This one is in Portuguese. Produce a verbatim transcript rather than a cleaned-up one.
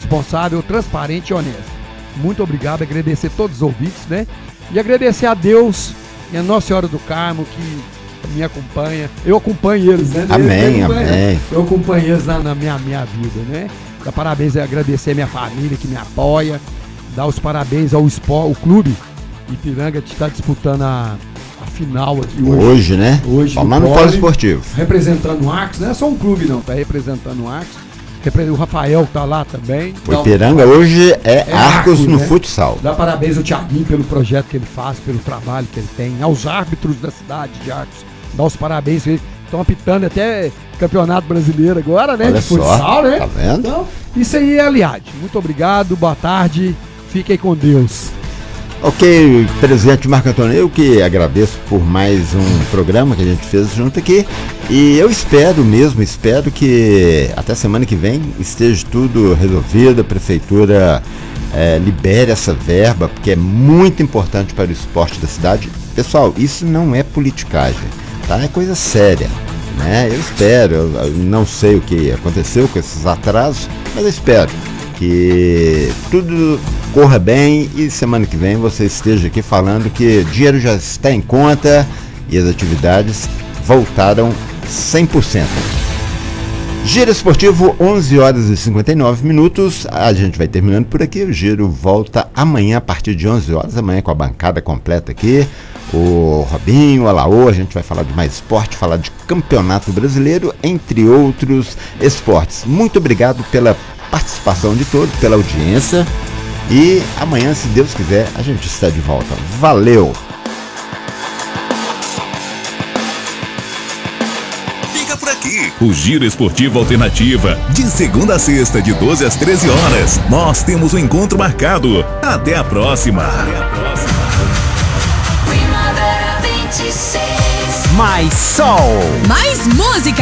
responsável, transparente e honesto. Muito obrigado, agradecer a todos os ouvintes, né? E agradecer a Deus e a Nossa Senhora do Carmo que me acompanha. Eu acompanho eles, né? Amém, amém. Eu acompanho eles na, na minha, minha vida, né? Dar parabéns e agradecer a minha família que me apoia. Dar os parabéns ao Sport, o clube Ipiranga que está disputando a, a final aqui hoje. Hoje, né? Hoje. Falando no pós-esportivo. Representando o Arcos, não é só um clube não, tá representando o Arcos. O Rafael tá lá também. O Ipiranga hoje é, é Arcos, Arcos no né? futsal. Dá parabéns ao Thiaguinho pelo projeto que ele faz, pelo trabalho que ele tem. Aos árbitros da cidade de Arcos. Dá os parabéns, eles estão apitando até campeonato brasileiro agora, né? Olha de futsal, só, né? Tá vendo? Então, isso aí é aliado. Muito obrigado, boa tarde, fiquem com Deus. Ok, presidente Marco Antônio, eu que agradeço por mais um programa que a gente fez junto aqui. E eu espero mesmo, espero que até semana que vem esteja tudo resolvido, a prefeitura é, libere essa verba, porque é muito importante para o esporte da cidade. Pessoal, isso não é politicagem, tá? É coisa séria, né? Eu espero, eu não sei o que aconteceu com esses atrasos, mas eu espero que tudo corra bem e semana que vem você esteja aqui falando que dinheiro já está em conta e as atividades voltaram cem por cento. Giro Esportivo, onze horas e cinquenta e nove minutos. A gente vai terminando por aqui. O Giro volta amanhã a partir de onze horas, amanhã com a bancada completa aqui. O Robinho, a Laô, a gente vai falar de mais esporte, falar de campeonato brasileiro, entre outros esportes. Muito obrigado pela participação de todos, pela audiência. E amanhã, se Deus quiser, a gente está de volta. Valeu! Fica por aqui o Giro Esportivo Alternativa, de segunda a sexta, de doze às treze horas. Nós temos um encontro marcado. Até a próxima! Até a próxima! Mais sol! Mais música!